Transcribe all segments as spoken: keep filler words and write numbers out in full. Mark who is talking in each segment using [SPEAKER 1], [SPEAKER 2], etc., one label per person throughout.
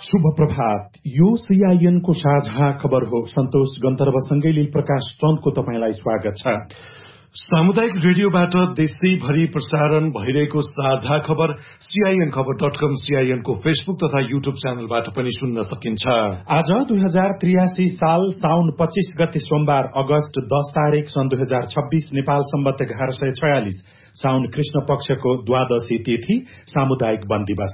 [SPEAKER 1] शुभ प्रभात। यो सीआईएन को साझा खबर हो। सन्तोष गन्तर्वसँगै लील प्रकाश चन्दको तपाईंलाई स्वागत छ।
[SPEAKER 2] सामुदायिक रेडियोबाट देशैभरि प्रसारण भइरहेको साझा खबर सीआईएन खबर डट कम, सीआईएन को फेसबुक तथा यूट्यूब च्यानलबाट पनि सुन्न सकिन्छ।
[SPEAKER 1] आज दुई हजार त्रियासी साल साउन पच्चीस गते सोमबार अगस्त दस तारिक सन् दुई हजार छब्बीस नेपाल सम्बत एघार सय छयालिस साउन कृष्ण पक्षको द्वादशी तिथि सामुदायिक वन दिवस।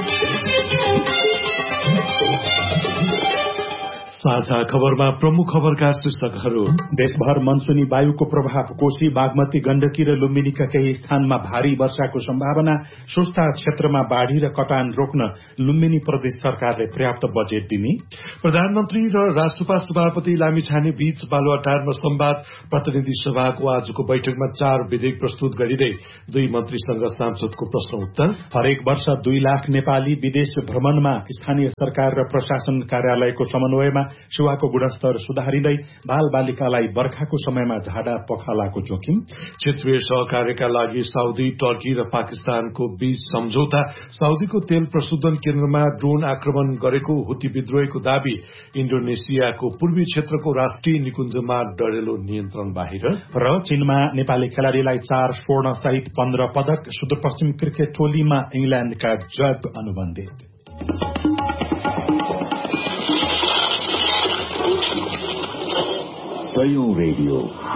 [SPEAKER 2] साझा खबरमा प्रमुख खबरका शीर्षकहरू।
[SPEAKER 1] देशभर मनसुनी वायुको प्रभाव, कोशी, बागमती, गण्डकी र लुम्बिनीका केही स्थानमा भारी वर्षाको सम्भावना, सुस्ता क्षेत्रमा बाढ़ी र कटान रोक्न लुम्बिनी प्रदेश सरकारले पर्याप्त बजेट दिने।
[SPEAKER 2] प्रधानमन्त्री र राष्ट्रपा सभापति लामिछाने बीच बालुवाटारमा संवाद। प्रतिनिधि सभाको आजको बैठकमा चार विधेयक प्रस्तुत गरिँदै दुई मन्त्रीसँग सांसदको प्रश्न उत्तर।
[SPEAKER 1] हरेक वर्ष दुई लाख नेपाली विदेश भ्रमणमा, स्थानीय सरकार र प्रशासन कार्यालयको समन्वयमा सेवाको गुणस्तर सुधारिँदै बाल बालिकालाई बर्खाको समयमा झाडा पखालाको जोखिम।
[SPEAKER 2] क्षेत्रीय सहकार्यका लागि साउदी, टर्की र पाकिस्तानको बीच सम्झौता। साउदीको तेल प्रशोधन केन्द्रमा ड्रोन आक्रमण गरेको हुती विद्रोहीको दावी। इन्डोनेसियाको पूर्वी क्षेत्रको राष्ट्रिय निकुञ्जमा डढेलो नियन्त्रण बाहिर।
[SPEAKER 1] र चीनमा नेपाली खेलाड़ीलाई चार स्वर्ण सहित पन्ध्र पदक। सुदूरपश्चिम क्रिकेट टोलीमा इंग्ल्याण्डका जग अनुबन्धित।
[SPEAKER 3] सयौं रेडियो,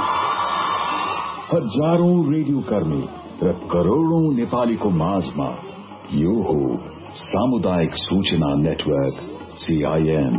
[SPEAKER 3] हजारौं रेडियो कर्मी र करोड़ौं नेपालीको माझमा यो हो सामुदायिक सूचना नेटवर्क सीआईएन।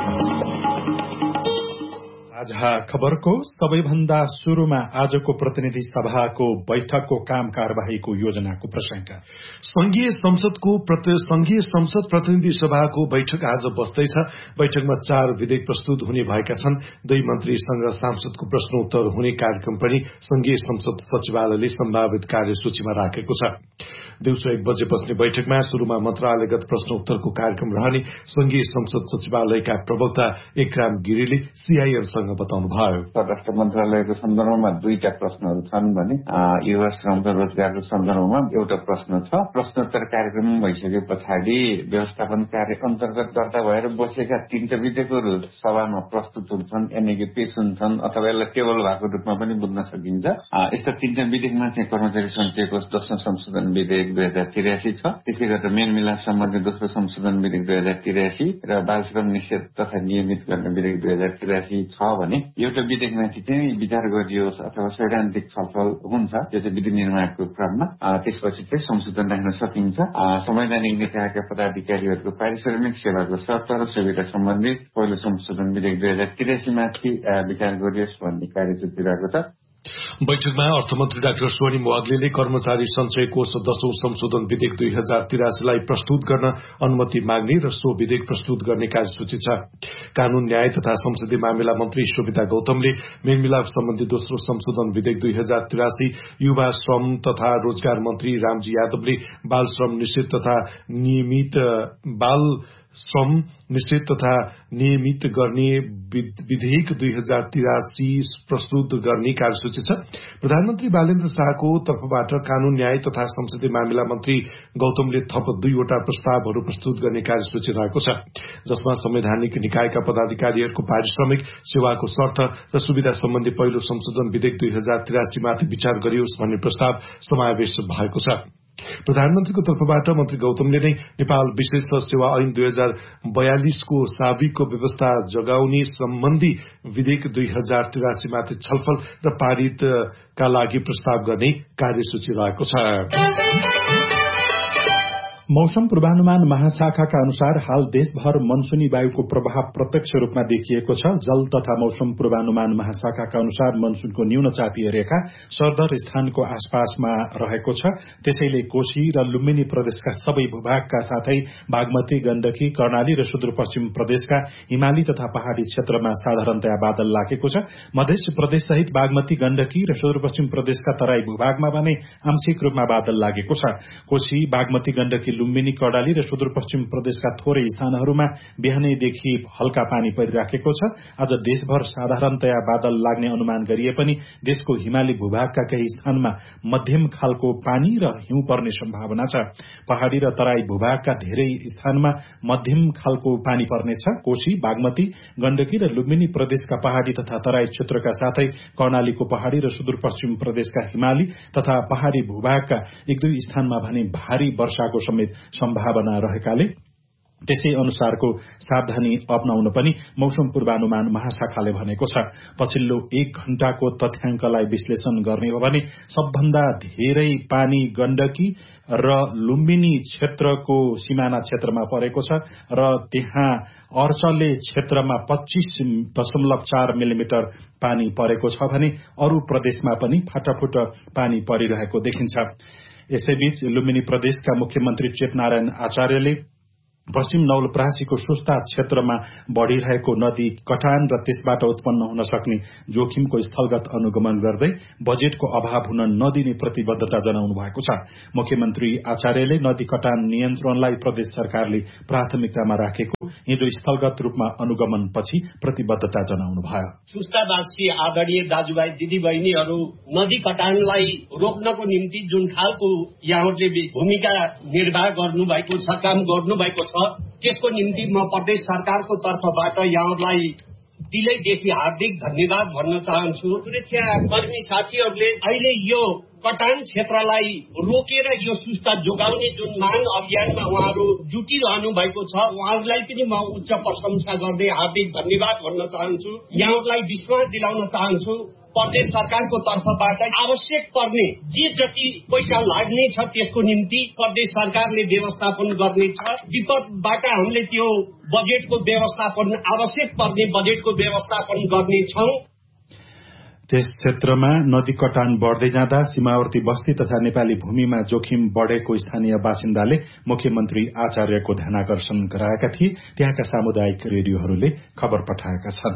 [SPEAKER 1] साझा खबरको सबैभन्दा शुरूमा आजको प्रतिनिधि सभाको बैठकको काम कार्यवाहीको योजनाको प्रसंग।
[SPEAKER 2] संघीय संसदको संघीय संसद प्रतिनिधि सभाको बैठक आज बस्दैछ। बैठकमा चार विधेयक प्रस्तुत हुने भएका छन्। दुई मन्त्रीसँग सांसदको प्रश्नोत्तर हुने कार्यक्रम पनि संघीय संसद सचिवालयले सम्भावित कार्यसूचीमा राखेको छ। दिउँसो एक बजे बस्ने बैठकमा शुरूमा मन्त्रालयगत प्रश्नोत्तरको कार्यक्रम रहने संघीय संसद सचिवालयका प्रवक्ता इक्राम गिरीले सीआईएनसँग बताउनुभयो।
[SPEAKER 4] परराष्ट्र मन्त्रालयको सन्दर्भमा दुईटा प्रश्नहरू छन् भने युवा श्रम र रोजगारको सन्दर्भमा एउटा प्रश्न छ। प्रश्नोत्तर कार्यक्रम भइसके पछाडि व्यवस्थापन कार्य अन्तर्गत दर्ता भएर बसेका तीनटा विधेयकहरू सभामा प्रस्तुत हुन्छन्, यानि कि पेश हुन्छन् अथवा यसलाई टेबल भएको रूपमा पनि बुझ्न सकिन्छ। यस्ता तीनटा विधेयकमा चाहिँ कर्मचारी सञ्चयको दोस्रो संशोधन विधेयक दुई हजार तिरासी छ। त्यसै गरेर मेल मिलाप सम्बन्धी दोस्रो संशोधन विधेयक दुई हजार तिरासी र बाल श्रम निषेध तथा नियमित गर्ने विधेयक दुई हजार तिरासी छ भने एउटा विधेयकमाथि चाहिँ विचार गरियोस् अथवा सैद्धान्तिक छलफल हुन्छ, त्यो चाहिँ विधि निर्माणको क्रममा। त्यसपछि चाहिँ संशोधन राख्न सकिन्छ। संवैधानिक निकायका पदाधिकारीहरूको पारिश्रमिक सेवाको शर्त र सुविधा सम्बन्धी पहिलो संशोधन विधेयक दुई हजार तिरासी माथि विचार गरियोस् भन्ने कार्यसूची रहेको छ।
[SPEAKER 2] बैठकमा अर्थमन्त्री डाक्टर स्वर्णिम वाग्लेले कर्मचारी सञ्चय कोष दशौं संशोधन विधेयक दुई हजार तिरासीलाई प्रस्तुत गर्न अनुमति माग्ने र सो विधेयक प्रस्तुत गर्ने कार्यसूची छ। कानून, न्याय तथा संसदीय मामिला मन्त्री शोभिता गौतमले मेलमिलाप सम्बन्धी दोस्रो संशोधन विधेयक दुई हजार तिरासी, युवा श्रम तथा रोजगार मन्त्री रामजी यादवले बाल श्रम निषेध तथा नियमित बाल श्रम निषेध तथा नियमित गर्ने विधेयक दुई हजार तिरासी प्रस्तुत गर्ने कार्यसूची छ। प्रधानमन्त्री बालेन्द्र शाहको तर्फबाट कानून, न्याय तथा संसदीय मामिला मन्त्री गौतमले थप दुईवटा प्रस्तावहरू प्रस्तुत गर्ने कार्यसूची रहेको छ, जसमा संवैधानिक निकायका पदाधिकारीहरूको पारिश्रमिक सेवाको शर्त र सुविधा सम्बन्धी पहिलो संशोधन विधेयक दुई हजार तिरासी माथि विचार गरियोस् भन्ने प्रस्ताव समावेश भएको छ। प्रधानमन्त्रीको तर्फबाट मन्त्री गौतमले नै नेपाल विशेष सेवा ऐन दुई हजार बयालिसको साविकको व्यवस्था जगाउने सम्बन्धी विधेयक दुई हजार तिरासी माथि छलफल र पारितका लागि प्रस्ताव गर्ने कार्यसूची रहेको छ।
[SPEAKER 1] मौसम पूर्वानुमान महाशाखाका अनुसार हाल देशभर मनसुनी वायुको प्रभाव प्रत्यक्ष रूपमा देखिएको छ। जल तथा मौसम पूर्वानुमान महाशाखाका अनुसार मनसुनको न्यून चापीय रेखा सरदर स्थानको आसपासमा रहेको छ। त्यसैले कोशी र लुम्बिनी प्रदेशका सबै भूभागका साथै बागमती, गण्डकी, कर्णाली र सुदूरपश्चिम प्रदेशका हिमाली तथा पहाड़ी क्षेत्रमा साधारणतया बादल लागेको छ। मध्य प्रदेश सहित बागमती, गण्डकी र सुदूरपश्चिम प्रदेशका तराई भूभागमा भने आंशिक रूपमा बादल लागेको छ। कोशी, बागमती, गण्डकी, लुम्बिनी, कर्णाली र सुदूरपश्चिम प्रदेशका थोरै स्थानहरूमा बिहानैदेखि हल्का पानी परिराखेको छ। आज देशभर साधारणतया बादल लाग्ने अनुमान गरिए पनि देशको हिमाली भूभागका केही स्थानमा मध्यम खालको पानी र हिउँ पर्ने सम्भावना छ। पहाड़ी र तराई भूभागका धेरै स्थानमा मध्यम खालको पानी पर्नेछ। कोशी, बागमती, गण्डकी र लुम्बिनी प्रदेशका पहाड़ी तथा तराई क्षेत्रका साथै कर्णालीको पहाड़ी र सुदूरपश्चिम प्रदेशका हिमाली तथा पहाड़ी भूभागका एक दुई स्थानमा भने भारी वर्षाको समेत सम्भावना रहेकाले त्यसै अनुसारको सावधानी अपनाउन पनि मौसम पूर्वानुमान महाशाखाले भनेको छ। पछिल्लो एक घण्टाको तथ्याङ्कलाई विश्लेषण गर्ने हो भने सबभन्दा धेरै पानी गण्डकी र लुम्बिनी क्षेत्रको सिमाना क्षेत्रमा परेको छ र त्यहाँ अर्चले क्षेत्रमा पच्चीस दशमलव चार मिलिमिटर पानी परेको छ भने अरू प्रदेशमा पनि फाटाफुट पानी परिरहेको देखिन्छ। यसैबीच लुम्बिनी प्रदेशका मुख्यमन्त्री चेतनारायण आचार्यले पश्चिम नवलपरासीको सुस्ता क्षेत्रमा बढ़िरहेको नदी कटान र त्यसबाट उत्पन्न हुन सक्ने जोखिमको स्थलगत अनुगमन गर्दै बजेटको अभाव हुन नदिने प्रतिबद्धता जनाउनु भएको छ। मुख्यमन्त्री आचार्यले नदी कटान नियन्त्रणलाई प्रदेश सरकारले प्राथमिकतामा राखेको हिजो स्थलगत रूपमा अनुगमनपछि प्रतिबद्धता जनाउनु भयो।
[SPEAKER 5] सुस्तावासी आदरणीय दाजुभाइ दिदीबहिनीहरू, नदी कटानलाई रोक्नको निम्ति जुन खालको यहाँहरूले भूमिका निर्वाह गर्नुभएको छ, काम गर्नुभएको छ, त्यसको निम्ति म प्रदेश सरकारको तर्फबाट यहाँहरूलाई दिलैदेखि हार्दिक धन्यवाद भन्न चाहन्छु। सुरक्षाकर्मी साथीहरूले अहिले यो कटान क्षेत्रलाई रोकेर यो सुस्ता जोगाउने जुन माग अभियानमा उहाँहरू जुटिरहनु भएको छ, उहाँहरूलाई पनि म उच्च प्रशंसा गर्दै हार्दिक धन्यवाद भन्न चाहन्छु। यहाँहरूलाई विश्वास दिलाउन चाहन्छु प्रदेश सरकारको तर्फबाट आवश्यक पर्ने जे जति पैसा लाग्नेछ त्यसको निम्ति प्रदेश सरकारले व्यवस्थापन गर्नेछ। विपदबाट हामीले त्यो बजेटको व्यवस्थापन, आवश्यक पर्ने बजेटको व्यवस्थापन गर्नेछौँ।
[SPEAKER 1] त्यस क्षेत्रमा नदी कटान बढ़दै जाँदा सीमावर्ती बस्ती तथा नेपाली भूमिमा जोखिम बढ़ेको स्थानीय बासिन्दाले मुख्यमन्त्री आचार्यको ध्यानाकर्षण गराएका थिए। त्यहाँका सामुदायिक रेडियोहरूले खबर पठाएका छन्।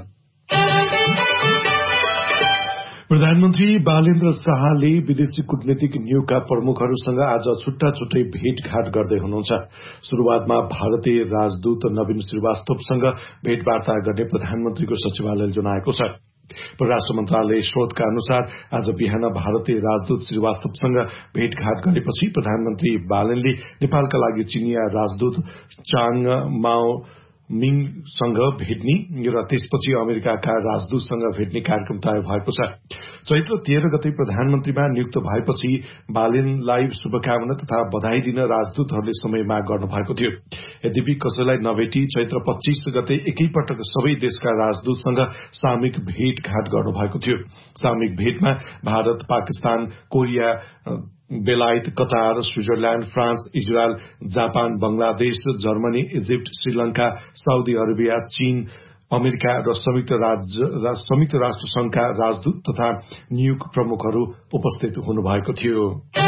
[SPEAKER 2] प्रधानमन्त्री बालेन्द्र शाहले विदेशी कूटनीतिक नियोगका प्रमुखहरूसँग आज छुट्टा छुट्टै भेटघाट गर्दै हुनुहुन्छ। शुरूआतमा भारतीय राजदूत नवीन श्रीवास्तवसँग भेटवार्ता गर्ने प्रधानमन्त्रीको सचिवालयले जनाएको छ। परराष्ट्र मन्त्रालय स्रोतका अनुसार आज बिहान भारतीय राजदूत श्रीवास्तवसँग भेटघाट गरेपछि प्रधानमन्त्री बालेनले नेपालका लागि चिनिया राजदूत चाङ माओ मिङसँग भेट्ने र त्यसपछि अमेरिकाका राजदूतसँग भेट्ने कार्यक्रम तय भएको छ। चैत्र तेह्र गते प्रधानमन्त्रीमा नियुक्त भएपछि बालेनलाई शुभकामना तथा बधाई दिन राजदूतहरूले समय माग गर्नु भएको थियो। यद्यपि कसैलाई नभेटी चैत्र पच्चीस गते एकैपटक सबै देशका राजदूतसँग सामूहिक भेटघाट गर्नु भएको थियो। सामूहिक भेटमा भारत, पाकिस्तान, कोरिया, बेलायत, Qatar, Switzerland, France, Israel, Japan, Bangladesh, Germany, Egypt, Sri Lanka, Saudi Arabia, चीन, अमेरिका र संयुक्त राज्य संयुक्त राष्ट्र संघका राजदूत तथा नियुक्त प्रमुखहरू उपस्थित हुनुभएको थियो।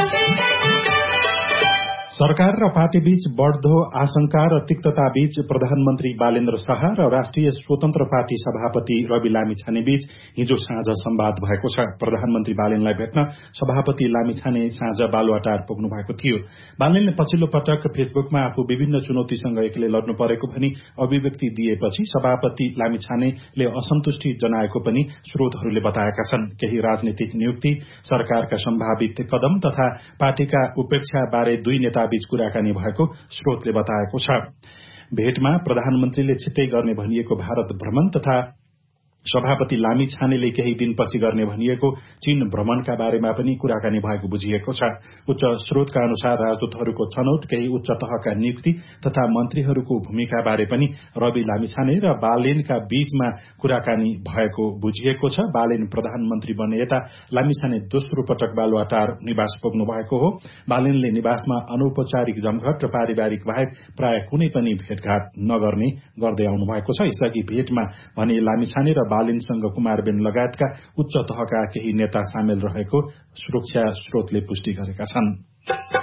[SPEAKER 1] सरकार र पार्टीबीच बढ़दो आशंका र तिक्तताबीच प्रधानमन्त्री बालेन्द्र शाह र राष्ट्रिय स्वतन्त्र पार्टी सभापति रवि लामिछानेबीच हिजो साँझ संवाद भएको छ। प्रधानमन्त्री बालेनलाई भेट्न सभापति लामिछाने साँझ बालुवाटार पुग्नु भएको थियो। बालेनले पछिल्लो पटक फेसबुकमा आफू विभिन्न चुनौतीसँग एक्लै लड्नु परेको भनी अभिव्यक्ति दिएपछि सभापति लामिछानेले असन्तुष्टि जनाएको पनि स्रोतहरूले बताएका छन्। केही राजनीतिक नियुक्ति, सरकारका सम्भावित कदम तथा पार्टीका उपेक्षा बारे दुई नेता बीच कुराकानी भएको स्रोतले बताएको छ। भेटमा प्रधानमन्त्रीले छिट्टै गर्ने भनिएको भारत भ्रमण तथा सभापति लामिछानेले केही दिनपछि गर्ने भनिएको चीन भ्रमणका बारेमा पनि कुराकानी भएको बुझिएको छ। उच्च स्रोतका अनुसार राजदूतहरूको छनौट, केही उच्च तहका नियुक्ति तथा मन्त्रीहरूको भूमिका बारे पनि रवि लामिछाने र बालेनका बीचमा कुराकानी भएको बुझिएको छ। बालेन प्रधानमन्त्री बने यता लामिछाने दोस्रो पटक बालुवाटार निवास पुग्नु भएको हो। बालेनले निवासमा अनौपचारिक जमघट र पारिवारिक बाहेक प्राय कुनै पनि भेटघाट नगर्ने गर्दै आउनु भएको छ। यसअघि भेटमा भने लामिछाने र बालेनसँग कुमारबेन लगायतका उच्च तहका केही नेता सामेल रहेको सुरक्षा स्रोतले पुष्टि गरेका छन्।